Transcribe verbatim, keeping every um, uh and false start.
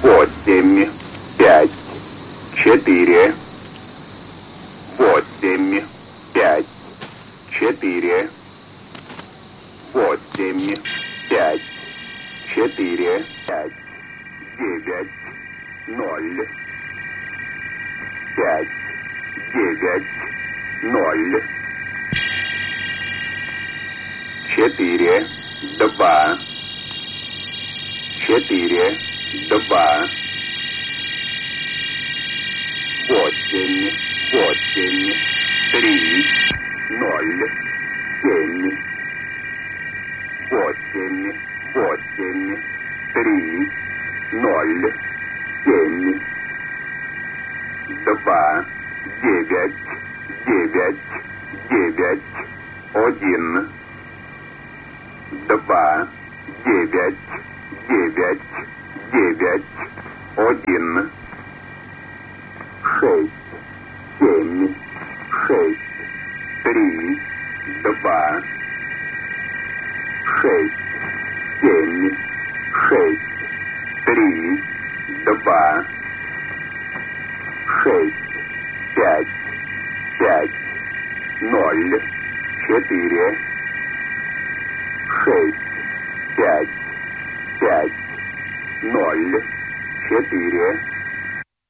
восемь, пять, четыре, восемь, пять, четыре, восемь, пять, четыре, пять, девять, ноль, пять, девять, ноль, четыре, два, четыре, два, восемь, восемь, три, ноль, семь, восемь, восемь, три, ноль, семь, два, девять, девять, девять, один, два, девять, девять, девять, один, шесть, семь, шесть, три, два, шесть, семь, шесть, три, два, шесть, пять, пять, ноль, четыре, шесть, пять, пять, ноль, четыре,